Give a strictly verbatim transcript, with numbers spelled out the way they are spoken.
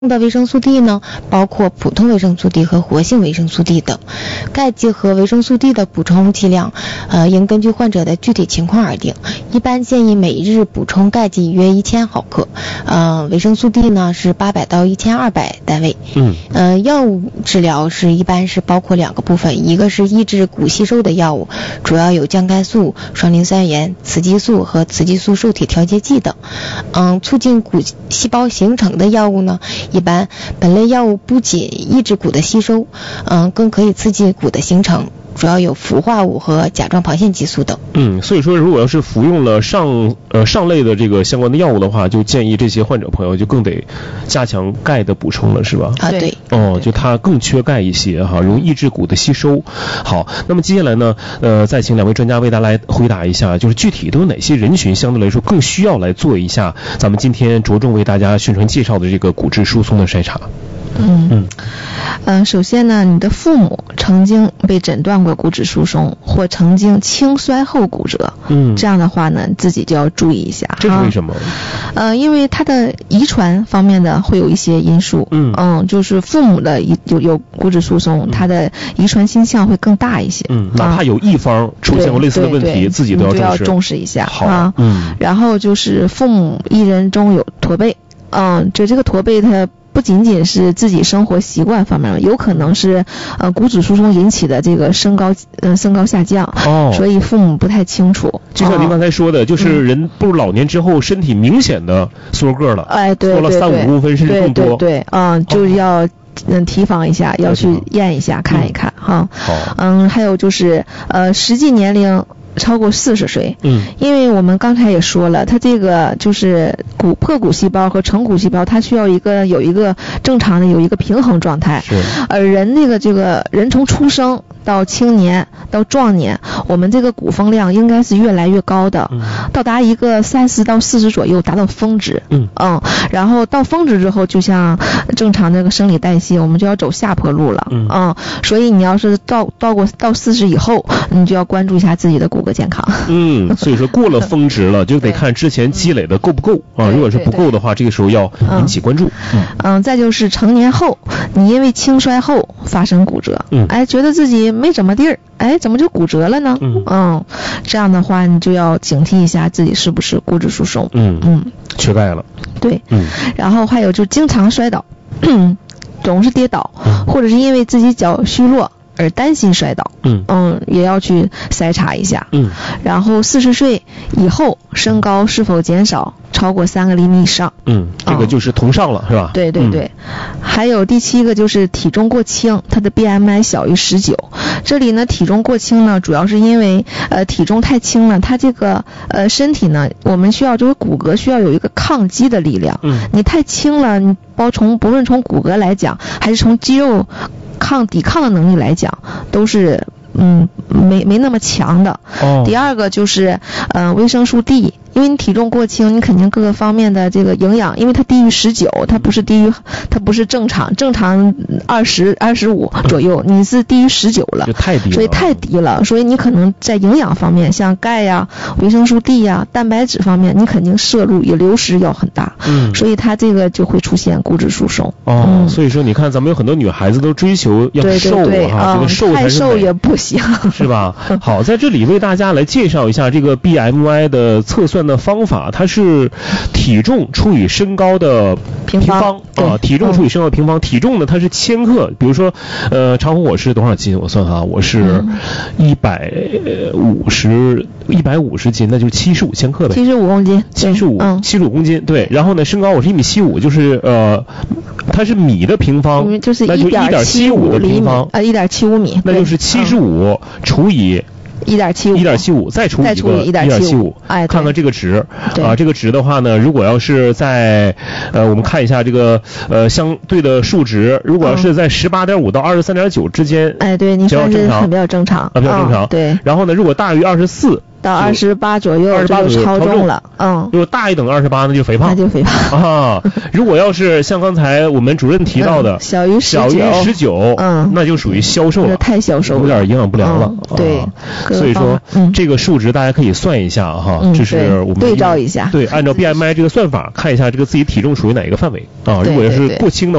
的维生素 D 呢，包括普通维生素 D 和活性维生素 D 等。钙剂和维生素 D 的补充剂量，呃，应根据患者的具体情况而定。一般建议每日补充钙剂约一千毫克，呃，维生素 D 呢是八百到一千二百单位。 嗯， 呃，药物治疗是一般是包括两个部分，一个是抑制骨吸收的药物，主要有降钙素、双磷酸盐、雌激素和雌激素受体调节剂等。嗯，促进骨细胞形成的药物呢，一般本类药物不仅抑制骨的吸收，嗯，更可以刺激骨的形成，主要有氟化物和甲状旁腺激素等。 嗯，所以说如果要是服用了上呃上类的这个相关的药物的话，就建议这些患者朋友就更得加强钙的补充了，是吧？ 啊，对。 哦，就它更缺钙一些哈，容易抑制骨的吸收。好，那么接下来呢，呃，再请两位专家为大家来回答一下，就是具体都有哪些人群相对来说更需要来做一下咱们今天着重为大家宣传介绍的这个骨质疏松的筛查。 嗯嗯，呃，首先呢，你的父母曾经被诊断过骨质疏松，或曾经轻衰后骨折， 嗯， 这样的话呢，自己就要注意一下。 这是为什么？ 呃，因为它的遗传方面的会有一些因素， 嗯嗯，就是父母的有有骨质疏松，它的遗传倾向会更大一些。 嗯，哪怕有一方出现过类似的问题，自己都要重视， 要重视一下。 好啊， 嗯， 然后就是父母一人中有驼背，嗯，这这个驼背它不仅仅是自己生活习惯方面，有可能是呃骨质疏松引起的这个身高呃身高下降， 哦， 所以父母不太清楚。 就像您刚才说的，哦、就是人步入老年之后，身体明显的缩个了， 哎，对， 缩了三五公分甚至更多， 对对对，嗯，就是要。嗯，提防一下，要去验一下，嗯、看一看哈。 好， 嗯，还有就是呃，实际年龄超过四十岁， 嗯， 因为我们刚才也说了，它这个就是骨破骨细胞和成骨细胞，它需要一个有一个正常的有一个平衡状态。 是。而人这个这个人从出生到青年到壮年，我们这个骨风量应该是越来越高的， 嗯、 到达一个三十到四十左右，达到峰值。 嗯嗯，然后到峰值之后，就像正常这个生理代谢，我们就要走下坡路了。 嗯嗯，所以你要是到到过到四十以后，你就要关注一下自己的骨骼健康。 嗯，所以说过了峰值了，就得看之前积累的够不够啊。如果是不够的话，这个时候要引起关注。 嗯，嗯再就是成年后，你因为轻衰后发生骨折， 嗯， 哎，觉得自己没怎么地儿，哎，怎么就骨折了呢？ 嗯嗯，这样的话，你就要警惕一下自己是不是骨质疏松。 嗯嗯，缺钙了。 对， 嗯， 然后还有就经常摔倒，总是跌倒， 嗯、 或者是因为自己脚虚弱而担心摔倒， 嗯嗯，也要去筛查一下， 嗯， 然后四十岁以后身高是否减少超过三个厘米以上， 嗯，这个就是同上了，嗯、是吧？ 对对对、嗯，还有第七个就是体重过轻，它的 B M I 小于十九，这里呢体重过轻呢，主要是因为呃体重太轻了，它这个呃身体呢，我们需要这个骨骼需要有一个抗击的力量， 嗯， 你太轻了，你包从不论从骨骼来讲，还是从肌肉抗抵抗的能力来讲，都是嗯没没那么强的。 哦。 第二个就是呃维生素 D， 因为你体重过轻，你肯定各个方面的这个营养，因为它低于十九，它不是低于它不是正常，正常二十二十五左右，你是低于十九了， 就太低了， 所以太低了，所以你可能在营养方面，像钙呀、维生素 D 呀、蛋白质方面，你肯定摄入也流失要很大， 嗯， 所以它这个就会出现骨质疏松。 哦、 嗯， 所以说你看咱们有很多女孩子都追求要瘦啊， 对对对哈、嗯，这个瘦才是太瘦也不行， 是吧？好，在这里为大家来介绍一下这个 B M I 的测算的方法，它是体重除以身高的平方啊，体重除以身高的平方，体重呢它是千克，比如说呃长虹我是多少斤？我算哈，我是一百五十一百五十斤，那就七十五千克呗， 七十五公斤， 七十五七十五公斤，对。然后呢，身高我是一米七五，就是呃，它是米的平方， 就是那就一点七五的平方， 啊，一点七五米， 那就是七十五除以。 一点七五， 一点七五，再除以一个一点七五， 哎， 看看这个值啊，这个值的话呢，如果要是在呃，我们看一下这个呃相对的数值，如果要是在十八点五到二十三点九之间， 哎，对，你算是很比较正常， 啊，比较正常， 对。 然后呢，如果大于二十四， 到二十八左右， 二十八左右超重了。嗯， 如果大一等二十八，那就肥胖。 那就肥胖啊。如果要是像刚才我们主任提到的， 嗯、小于小于十九， 嗯， 那就属于消瘦了， 太消瘦了， 有点营养不良了。 嗯、对、 啊，所以说、嗯、这个数值大家可以算一下哈， 嗯、 这是我们对照一下。 对，按照 B M I 这个算法看一下这个自己体重属于哪一个范围啊。如果要是过轻的